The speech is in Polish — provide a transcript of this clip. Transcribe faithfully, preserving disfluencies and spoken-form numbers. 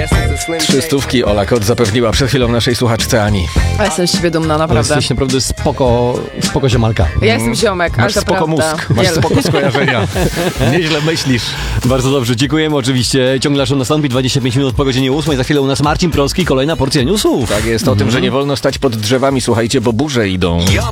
Trzy stówki Ola Kot zapewniła przed chwilą naszej słuchaczce Ani. A jestem z siebie dumna, Ale naprawdę. jesteś naprawdę spoko, spoko ziomalka. Ja jestem ziomek, ale Masz to spoko prawda. mózg, masz Nie- spoko skojarzenia. Nieźle myślisz. Bardzo dobrze, dziękujemy oczywiście. Ciągle aż nastąpi dwadzieścia pięć minut po godzinie ósmej. Za chwilę u nas Marcin Proski, kolejna porcja newsów. Tak jest, o tym, że nie wolno stać pod drzewami, słuchajcie, bo burze idą.